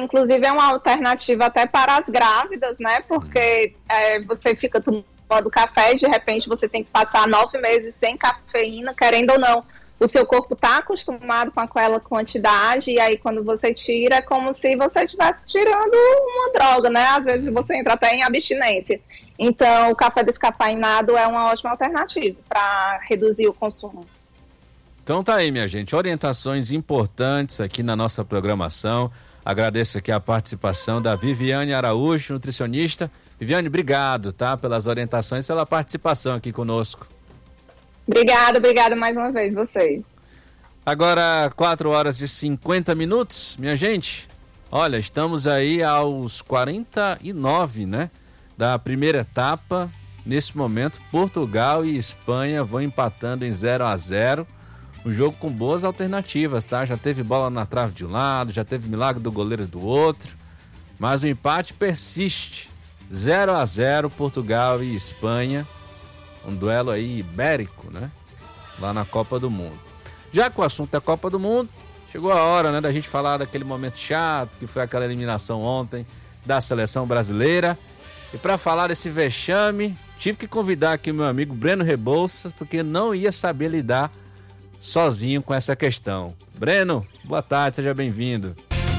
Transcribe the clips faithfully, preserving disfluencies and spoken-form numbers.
inclusive é uma alternativa até para as grávidas, né? Porque é, você fica tomando café e de repente você tem que passar nove meses sem cafeína, querendo ou não. O seu corpo está acostumado com aquela quantidade e aí quando você tira é como se você estivesse tirando uma droga, né? Às vezes você entra até em abstinência. Então, o café descafeinado é uma ótima alternativa para reduzir o consumo. Então tá aí, minha gente, orientações importantes aqui na nossa programação. Agradeço aqui a participação da Viviane Araújo, nutricionista. Viviane, obrigado, tá? Pelas orientações e pela participação aqui conosco. Obrigada, obrigada mais uma vez, vocês. Agora, quatro horas e cinquenta minutos, minha gente. Olha, estamos aí aos quarenta e nove, né? Da primeira etapa. Nesse momento, Portugal e Espanha vão empatando em zero a zero. Um jogo com boas alternativas, tá? Já teve bola na trave de um lado, já teve milagre do goleiro do outro. Mas o empate persiste. zero a zero, Portugal e Espanha. Um duelo aí ibérico, né? Lá na Copa do Mundo. Já que o assunto é Copa do Mundo, chegou a hora, né, da gente falar daquele momento chato, que foi aquela eliminação ontem da seleção brasileira. E para falar desse vexame, tive que convidar aqui o meu amigo Breno Rebouças, porque não ia saber lidar sozinho com essa questão. Breno, boa tarde, seja bem-vindo.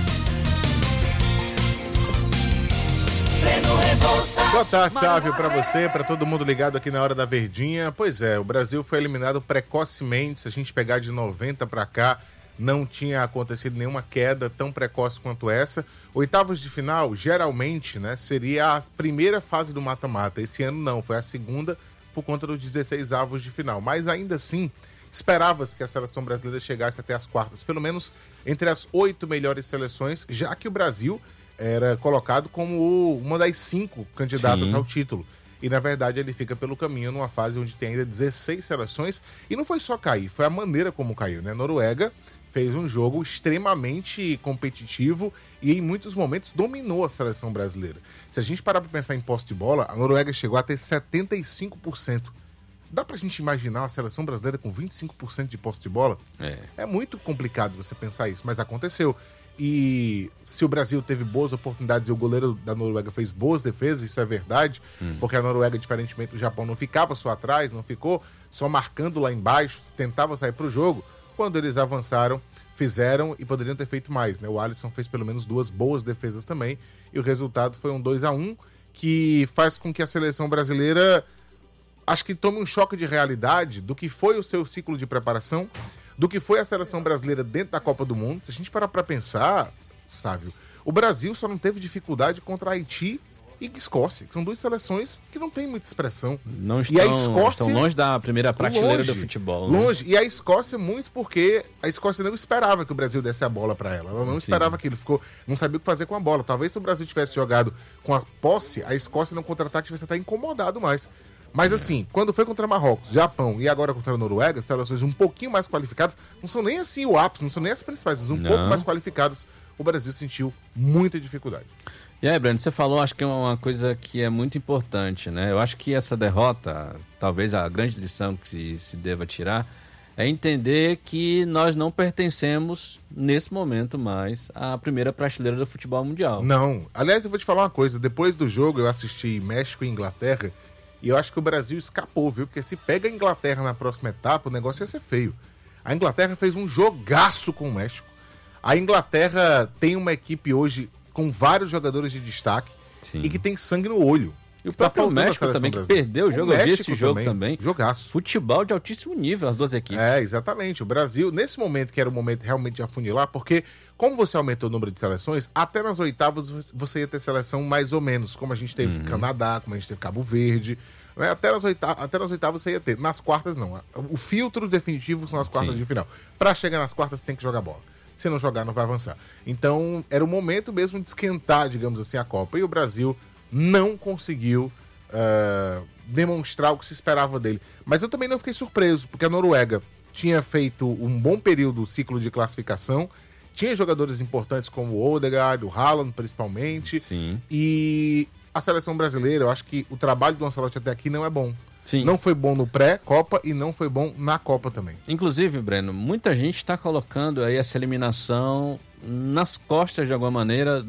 Boa tarde, Sávio, para você, para todo mundo ligado aqui na Hora da Verdinha. Pois é, o Brasil foi eliminado precocemente. Se a gente pegar de noventa para cá, não tinha acontecido nenhuma queda tão precoce quanto essa. Oitavos de final, geralmente, né, seria a primeira fase do mata-mata. Esse ano não, foi a segunda por conta dos dezesseis avos de final. Mas ainda assim, esperava-se que a seleção brasileira chegasse até as quartas, pelo menos entre as oito melhores seleções, já que o Brasil era colocado como uma das cinco candidatas Sim. ao título. E, na verdade, ele fica pelo caminho numa fase onde tem ainda dezesseis seleções. E não foi só cair, foi a maneira como caiu, né? A Noruega fez um jogo extremamente competitivo e, em muitos momentos, dominou a seleção brasileira. Se a gente parar para pensar em posse de bola, a Noruega chegou a ter setenta e cinco por cento. Dá pra gente imaginar a seleção brasileira com vinte e cinco por cento de posse de bola? É. É muito complicado você pensar isso, mas aconteceu. E se o Brasil teve boas oportunidades e o goleiro da Noruega fez boas defesas, isso é verdade, hum. porque a Noruega, diferentemente do Japão, não ficava só atrás, não ficou só marcando lá embaixo, tentava sair pro jogo. Quando eles avançaram, fizeram e poderiam ter feito mais, né? O Alisson fez pelo menos duas boas defesas também e o resultado foi um dois a um, que faz com que a seleção brasileira, acho que tome um choque de realidade do que foi o seu ciclo de preparação, do que foi a seleção brasileira dentro da Copa do Mundo. Se a gente parar pra pensar, Sávio, o Brasil só não teve dificuldade contra Haiti e Escócia, que são duas seleções que não têm muita expressão. Não estão, e a Escócia, estão longe da primeira prateleira longe, do futebol. Né? Longe, e a Escócia muito porque a Escócia não esperava que o Brasil desse a bola para ela. Ela não Sim. esperava aquilo, ficou, não sabia o que fazer com a bola. Talvez se o Brasil tivesse jogado com a posse, a Escócia no contra-ataque tivesse até incomodado mais. Mas assim, quando foi contra Marrocos, Japão e agora contra a Noruega, seleções um pouquinho mais qualificadas, não são nem assim o ápice, não são nem as principais, mas um não. pouco mais qualificadas, o Brasil sentiu muita dificuldade. E aí, Breno, você falou, acho que é uma coisa que é muito importante, né? Eu acho que essa derrota, talvez a grande lição que se deva tirar, é entender que nós não pertencemos, nesse momento mais, à primeira prateleira do futebol mundial. Não. Aliás, eu vou te falar uma coisa, depois do jogo eu assisti México e Inglaterra, e eu acho que o Brasil escapou, viu? Porque se pega a Inglaterra na próxima etapa, o negócio ia ser feio. A Inglaterra fez um jogaço com o México. A Inglaterra tem uma equipe hoje com vários jogadores de destaque Sim. e que tem sangue no olho. E o próprio tá México também, brasileira. que perdeu o jogo, o eu vi esse jogo também. também. Jogaço. Futebol de altíssimo nível, as duas equipes. É, exatamente. O Brasil, nesse momento que era o momento realmente de afunilar, porque como você aumentou o número de seleções, até nas oitavas você ia ter seleção mais ou menos, como a gente teve uhum. Canadá, como a gente teve Cabo Verde, né? Até, nas oitavas, até nas oitavas você ia ter. Nas quartas, não. O filtro definitivo são as quartas Sim. de final. Para chegar nas quartas, tem que jogar bola. Se não jogar, não vai avançar. Então, era o momento mesmo de esquentar, digamos assim, a Copa. E o Brasil não conseguiu uh, demonstrar o que se esperava dele. Mas eu também não fiquei surpreso, porque a Noruega tinha feito um bom período, ciclo de classificação, tinha jogadores importantes como o Odegaard, o Haaland, principalmente. Sim. E a seleção brasileira, eu acho que o trabalho do Ancelotti até aqui não é bom. Sim. Não foi bom no pré-Copa e não foi bom na Copa também. Inclusive, Breno, muita gente está colocando aí essa eliminação nas costas, de alguma maneira,